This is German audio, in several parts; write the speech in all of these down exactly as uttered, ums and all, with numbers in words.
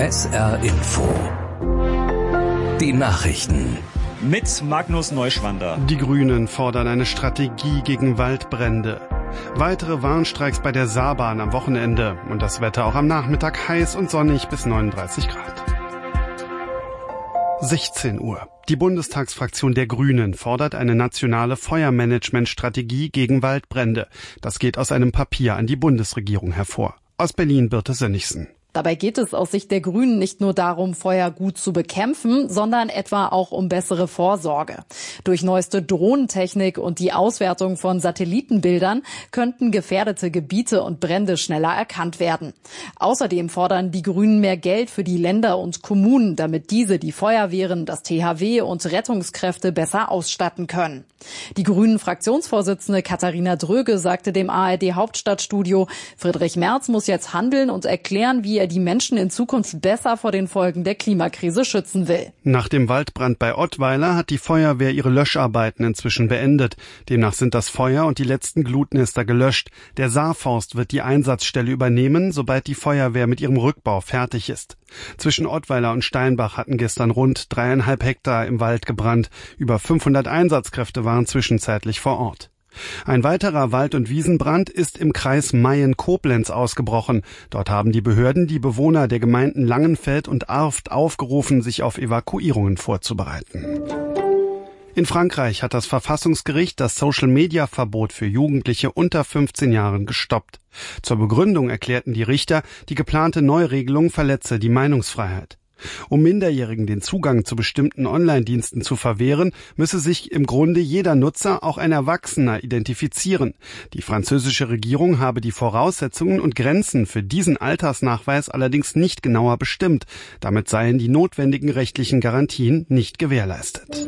S R Info. Die Nachrichten. Mit Magnus Neuschwander. Die Grünen fordern eine Strategie gegen Waldbrände. Weitere Warnstreiks bei der Saarbahn am Wochenende. Und das Wetter auch am Nachmittag heiß und sonnig bis neununddreißig Grad. sechzehn Uhr. Die Bundestagsfraktion der Grünen fordert eine nationale Feuermanagementstrategie gegen Waldbrände. Das geht aus einem Papier an die Bundesregierung hervor. Aus Berlin Birte Sönnigsen. Dabei geht es aus Sicht der Grünen nicht nur darum, Feuer gut zu bekämpfen, sondern etwa auch um bessere Vorsorge. Durch neueste Drohnentechnik und die Auswertung von Satellitenbildern könnten gefährdete Gebiete und Brände schneller erkannt werden. Außerdem fordern die Grünen mehr Geld für die Länder und Kommunen, damit diese die Feuerwehren, das T H W und Rettungskräfte besser ausstatten können. Die Grünen-Fraktionsvorsitzende Katharina Dröge sagte dem A R D-Hauptstadtstudio, Friedrich Merz muss jetzt handeln und erklären, wie er die Menschen in Zukunft besser vor den Folgen der Klimakrise schützen will. Nach dem Waldbrand bei Ottweiler hat die Feuerwehr ihre Löscharbeiten inzwischen beendet. Demnach sind das Feuer und die letzten Glutnester gelöscht. Der Saarforst wird die Einsatzstelle übernehmen, sobald die Feuerwehr mit ihrem Rückbau fertig ist. Zwischen Ottweiler und Steinbach hatten gestern rund dreieinhalb Hektar im Wald gebrannt. Über fünfhundert Einsatzkräfte waren zwischenzeitlich vor Ort. Ein weiterer Wald- und Wiesenbrand ist im Kreis Mayen-Koblenz ausgebrochen. Dort haben die Behörden die Bewohner der Gemeinden Langenfeld und Arft aufgerufen, sich auf Evakuierungen vorzubereiten. In Frankreich hat das Verfassungsgericht das Social-Media-Verbot für Jugendliche unter fünfzehn Jahren gestoppt. Zur Begründung erklärten die Richter, die geplante Neuregelung verletze die Meinungsfreiheit. Um Minderjährigen den Zugang zu bestimmten Online-Diensten zu verwehren, müsse sich im Grunde jeder Nutzer, auch ein Erwachsener, identifizieren. Die französische Regierung habe die Voraussetzungen und Grenzen für diesen Altersnachweis allerdings nicht genauer bestimmt. Damit seien die notwendigen rechtlichen Garantien nicht gewährleistet.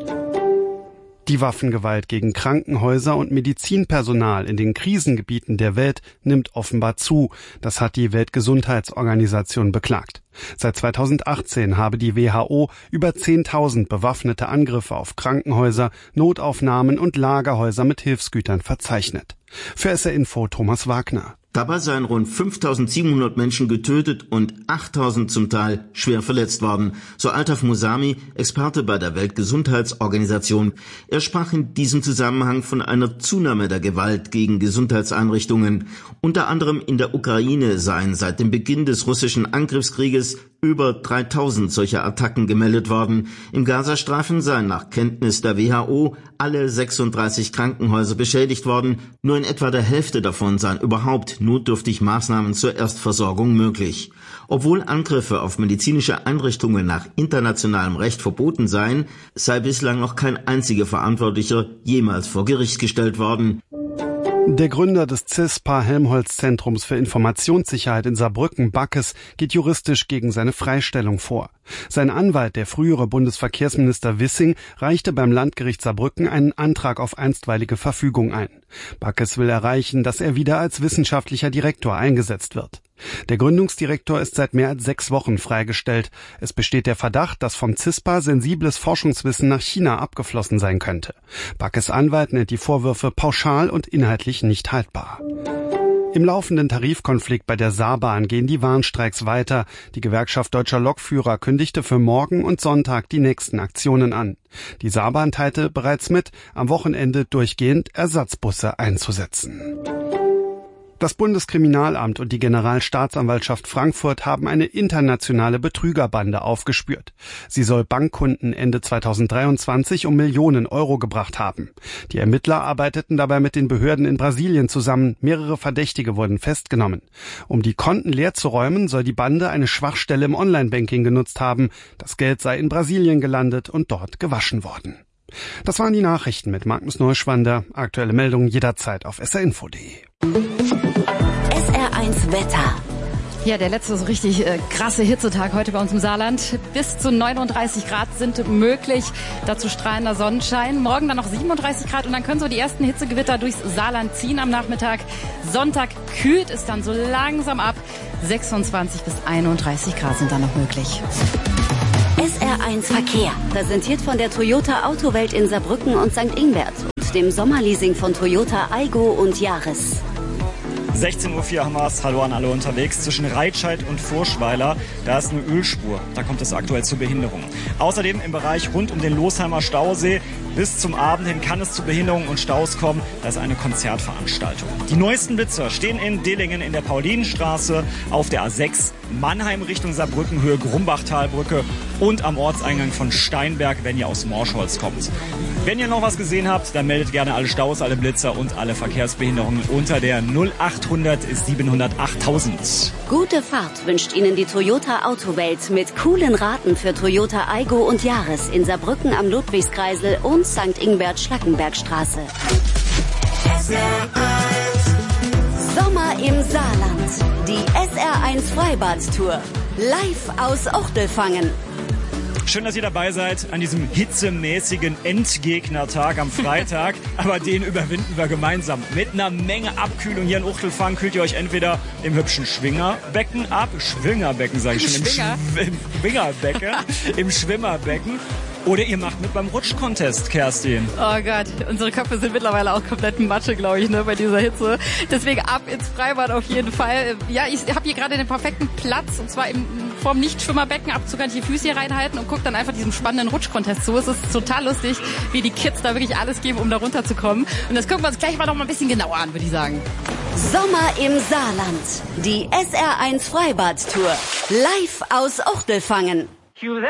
Die Waffengewalt gegen Krankenhäuser und Medizinpersonal in den Krisengebieten der Welt nimmt offenbar zu. Das hat die Weltgesundheitsorganisation beklagt. Seit zweitausendachtzehn habe die W H O über zehntausend bewaffnete Angriffe auf Krankenhäuser, Notaufnahmen und Lagerhäuser mit Hilfsgütern verzeichnet. Für S R Info Thomas Wagner. Dabei seien rund fünftausendsiebenhundert Menschen getötet und achttausend zum Teil schwer verletzt worden, so Altaf Musami, Experte bei der Weltgesundheitsorganisation. Er sprach in diesem Zusammenhang von einer Zunahme der Gewalt gegen Gesundheitseinrichtungen. Unter anderem in der Ukraine seien seit dem Beginn des russischen Angriffskrieges über dreitausend solcher Attacken gemeldet worden. Im Gazastreifen seien nach Kenntnis der W H O alle sechsunddreißig Krankenhäuser beschädigt worden. Nur in etwa der Hälfte davon seien überhaupt notdürftig Maßnahmen zur Erstversorgung möglich. Obwohl Angriffe auf medizinische Einrichtungen nach internationalem Recht verboten seien, sei bislang noch kein einziger Verantwortlicher jemals vor Gericht gestellt worden. Der Gründer des C I S Paul-Helmholtz-Zentrums für Informationssicherheit in Saarbrücken, Backes, geht juristisch gegen seine Freistellung vor. Sein Anwalt, der frühere Bundesverkehrsminister Wissing, reichte beim Landgericht Saarbrücken einen Antrag auf einstweilige Verfügung ein. Backes will erreichen, dass er wieder als wissenschaftlicher Direktor eingesetzt wird. Der Gründungsdirektor ist seit mehr als sechs Wochen freigestellt. Es besteht der Verdacht, dass vom C I S P A sensibles Forschungswissen nach China abgeflossen sein könnte. Backes Anwalt nennt die Vorwürfe pauschal und inhaltlich nicht haltbar. Im laufenden Tarifkonflikt bei der Saarbahn gehen die Warnstreiks weiter. Die Gewerkschaft Deutscher Lokführer kündigte für morgen und Sonntag die nächsten Aktionen an. Die Saarbahn teilte bereits mit, am Wochenende durchgehend Ersatzbusse einzusetzen. Das Bundeskriminalamt und die Generalstaatsanwaltschaft Frankfurt haben eine internationale Betrügerbande aufgespürt. Sie soll Bankkunden Ende zweitausenddreiundzwanzig um Millionen Euro gebracht haben. Die Ermittler arbeiteten dabei mit den Behörden in Brasilien zusammen. Mehrere Verdächtige wurden festgenommen. Um die Konten leer zu räumen, soll die Bande eine Schwachstelle im Online-Banking genutzt haben. Das Geld sei in Brasilien gelandet und dort gewaschen worden. Das waren die Nachrichten mit Magnus Neuschwander. Aktuelle Meldungen jederzeit auf s r info punkt de. S R eins Wetter. Ja, der letzte so richtig äh, krasse Hitzetag heute bei uns im Saarland. Bis zu neununddreißig Grad sind möglich. Dazu strahlender Sonnenschein. Morgen dann noch siebenunddreißig Grad und dann können so die ersten Hitzegewitter durchs Saarland ziehen am Nachmittag. Sonntag kühlt es dann so langsam ab. sechsundzwanzig bis einunddreißig Grad sind dann noch möglich. S R eins Verkehr, präsentiert von der Toyota Autowelt in Saarbrücken und Sankt Ingbert und dem Sommerleasing von Toyota Aygo und Yaris. sechzehn Uhr vier haben wir es. Hallo an alle unterwegs. Zwischen Reitscheid und Furschweiler, da ist eine Ölspur. Da kommt es aktuell zu Behinderungen. Außerdem im Bereich rund um den Losheimer Stausee bis zum Abend hin kann es zu Behinderungen und Staus kommen. Da ist eine Konzertveranstaltung. Die neuesten Blitzer stehen in Dillingen in der Paulinenstraße, auf der A sechs, Mannheim Richtung Saarbrücken, Höhe Grumbachtalbrücke und am Ortseingang von Steinberg, wenn ihr aus Morschholz kommt. Wenn ihr noch was gesehen habt, dann meldet gerne alle Staus, alle Blitzer und alle Verkehrsbehinderungen unter der null achthundert siebenhundert achttausend. Gute Fahrt wünscht Ihnen die Toyota Autowelt mit coolen Raten für Toyota Aygo und Yaris in Saarbrücken am Ludwigskreisel und Sankt Ingbert-Schlackenbergstraße. Sommer im Saarland. Die S R eins Freibad-Tour. Live aus Ochtelfangen. Schön, dass ihr dabei seid an diesem hitzemäßigen Endgegnertag am Freitag. Aber den überwinden wir gemeinsam. Mit einer Menge Abkühlung hier in Uchtelfang kühlt ihr euch entweder im hübschen Schwingerbecken ab. Schwingerbecken, sage ich schon. Im, Schwinger. Sch im Schwingerbecken. Im Schwimmerbecken. Oder ihr macht mit beim Rutschcontest, Kerstin. Oh Gott, unsere Köpfe sind mittlerweile auch komplett Matsche, glaube ich, ne, bei dieser Hitze. Deswegen ab ins Freibad auf jeden Fall. Ja, ich habe hier gerade den perfekten Platz, und zwar im, vorm Nicht-Schwimmerbecken, ab sogar die Füße hier reinhalten und guckt dann einfach diesem spannenden Rutschcontest zu. Es ist total lustig, wie die Kids da wirklich alles geben, um da runterzukommen. Und das gucken wir uns gleich mal noch mal ein bisschen genauer an, würde ich sagen. Sommer im Saarland. Die S R eins Freibad-Tour. Live aus Ochtelfangen.